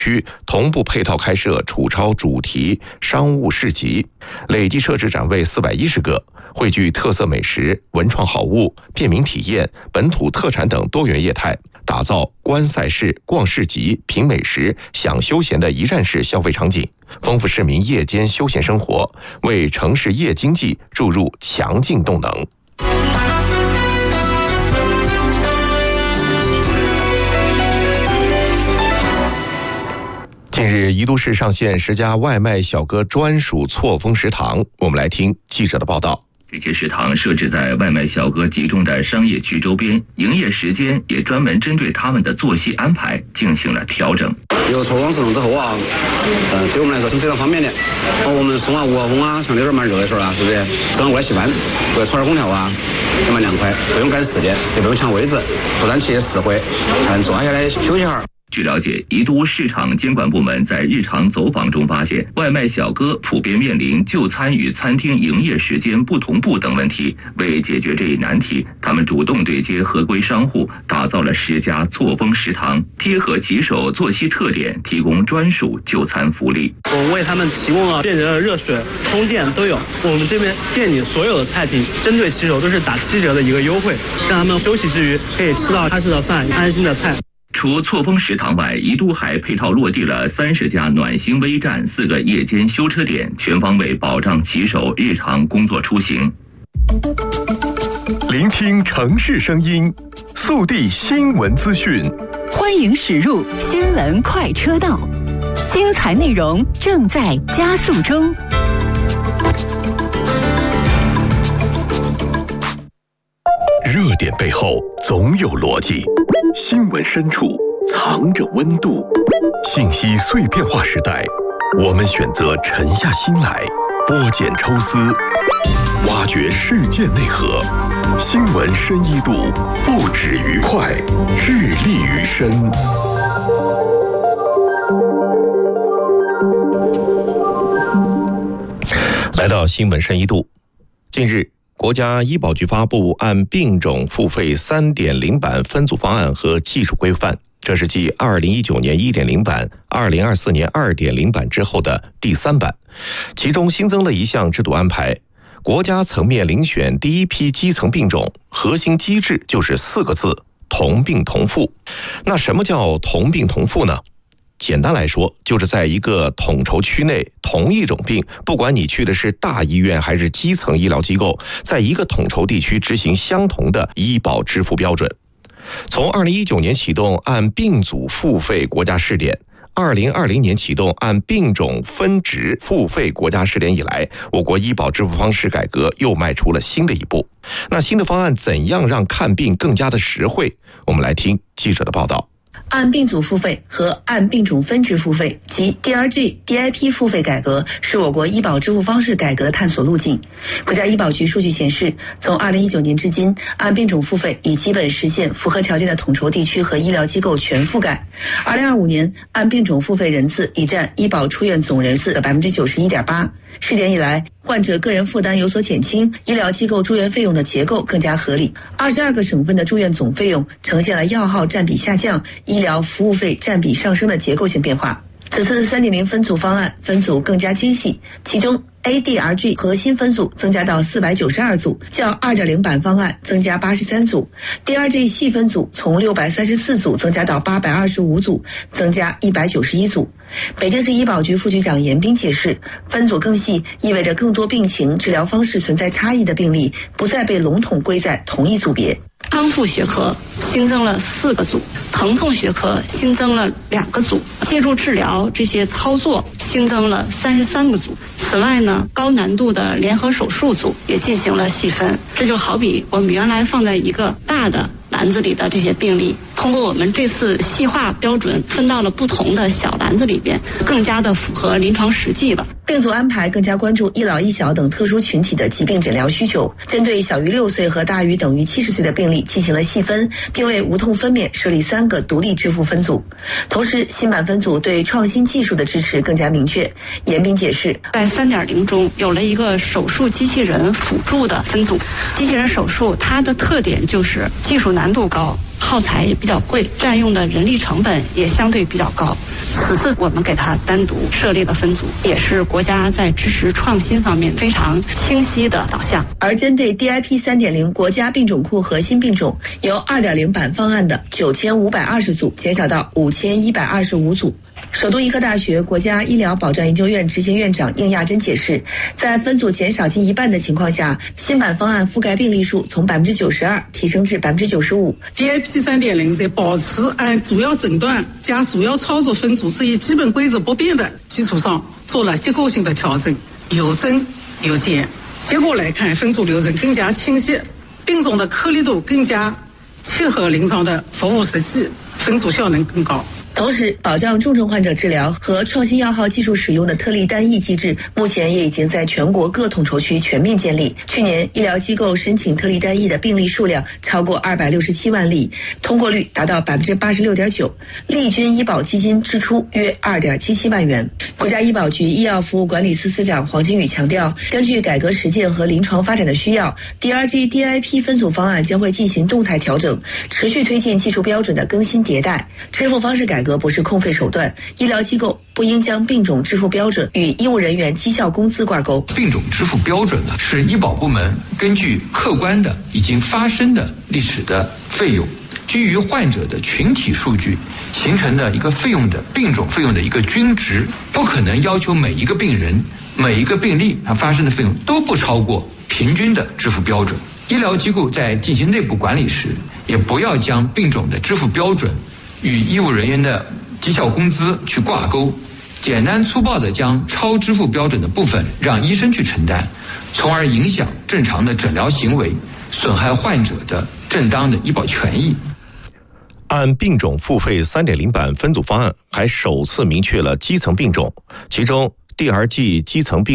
区同步配套开设楚超主题商务市集，累计设置展位410个，汇聚特色美食、文创好物、便民体验、本土特产等多元业态，打造观赛事、逛市集、品美食、享休闲的一站式消费场景，丰富市民夜间休闲生活，为城市夜经济注入强劲动能。近日，宜都市上线10家外卖小哥专属错峰食堂，我们来听记者的报道。 这些食堂设置在外卖小哥集中的商业区周边，营业时间也专门针对他们的作息安排进行了调整。 有错峰食堂之后啊，对我们来说是非常方便的。我们送5号风啊，像那阵蛮热的时候啊，是不是？早上过来吃饭，或者吹点空调啊，也蛮凉快，不用赶时间，也不用抢位置，不但去实惠，还能坐下来休息下。 据了解，宜都市场监管部门在日常走访中发现，外卖小哥普遍面临就餐与餐厅营业时间不同步等问题。为解决这一难题，他们主动对接合规商户，打造了10家错峰食堂，贴合骑手作息特点，提供专属就餐福利。 我们为他们提供了便捷的热水、充电都有。我们这边店里所有的菜品，针对骑手都是打7折的一个优惠，让他们休息之余可以吃到踏实的饭、安心的菜。 除错峰食堂外，宜都还配套落地了30家暖心微站、4个夜间修车点，全方位保障骑手日常工作出行。 聆听城市声音，速递新闻资讯， 欢迎驶入新闻快车道，精彩内容正在加速中。 热点背后总有逻辑，新闻深处藏着温度。信息碎片化时代，我们选择沉下心来，剥茧抽丝，挖掘事件内核。新闻深一度，不止于快，致力于深。来到新闻深一度，近日国家医保局发布按病种付费 3.0 版分组方案和技术规范，这是继2019年 1.0 版、2024年 2.0 版之后的第3版。其中新增了一项制度安排，国家层面遴选第一批基层病种，核心机制就是4个字：同病同付。那什么叫同病同付呢？简单来说，就是在一个统筹区内，同一种病，不管你去的是大医院还是基层医疗机构，在一个统筹地区执行相同的医保支付标准。从2019年启动按病组付费国家试点，2020年启动按病种分值付费国家试点以来，我国医保支付方式改革又迈出了新的一步。那新的方案怎样让看病更加的实惠？我们来听记者的报道。 按病组付费和按病种分值付费及 DRG、DIP 付费改革是我国医保支付方式改革的探索路径。国家医保局数据显示，从2019年至今，按病种付费已基本实现符合条件的统筹地区和医疗机构全覆盖。2025年，按病种付费人次已占医保出院总人次的 91.8%。试点以来，患者个人负担有所减轻，医疗机构住院费用的结构更加合理。22个省份的住院总费用呈现了药号占比下降、医疗服务费占比上升的结构性变化。此次 3.0 分组方案分组更加精细，其中 ADRG 核心分组增加到492组，较 2.0 版方案增加83组。DRG 细分组从634组增加到825组，增加191组。北京市医保局副局长严斌解释，分组更细意味着更多病情、治疗方式存在差异的病例不再被笼统归在同一组别。 康复学科新增了4个组，疼痛学科新增了2个组，介入治疗这些操作新增了33个组。此外呢，高难度的联合手术组也进行了细分。这就好比我们原来放在一个大的篮子里的这些病例，通过我们这次细化标准分到了不同的小篮子里边，更加的符合临床实际了。 病组安排更加关注一老一小等特殊群体的疾病诊疗需求，针对小于6岁和大于等于70岁的病例进行了细分，并为无痛分娩设立3个独立支付分组。同时，新版分组对创新技术的支持更加明确。严斌解释， 在 3.0 中有了一个手术机器人辅助的分组。机器人手术它的特点就是技术难度高， 耗材也比较贵，占用的人力成本也相对比较高。此次我们给它单独设立了分组，也是国家在支持创新方面非常清晰的导向。 而针对 DIP 3.0 国家病种库核心病种，由 2.0 版方案的9520组减少到5125组。首都医科大学国家医疗保障研究院执行院长应亚珍解释，在分组减少近一半的情况下，新版方案覆盖病例数从92%提升至95%。 DIP 3.0 在保持按主要诊断加主要操作分组这一基本规则不变的基础上，做了结构性的调整，有增有减。结果来看，分组流程更加清晰，病种的颗粒度更加切合临床的服务实际，分组效能更高。 同时，保障重症患者治疗和创新药号技术使用的特例单一机制，目前也已经在全国各统筹区全面建立。去年，医疗机构申请特例单一的病例数量超过267万例，通过率达到86.9%，立军医保基金支出约2.77万元。国家医保局医药服务管理司司长黄金宇强调，根据改革实践和临床发展的需要， DRG DIP 分组方案将会进行动态调整，持续推进技术标准的更新迭代。支付方式改革不是空费手段，医疗机构不应将病种支付标准与医务人员绩效工资挂钩。 病种支付标准呢，是医保部门根据客观的已经发生的历史的费用，基于患者的群体数据形成的一个费用的病种费用的一个均值，不可能要求每一个病人每一个病例它发生的费用都不超过平均的支付标准。医疗机构在进行内部管理时，也不要将病种的支付标准与医务人员的绩效工资去挂钩，简单粗暴地将超支付标准的部分让医生去承担，从而影响正常的诊疗行为，损害患者的正当的医保权益。 按病种付费 3.0 版分组方案还首次明确了基层病种，其中DRG基层病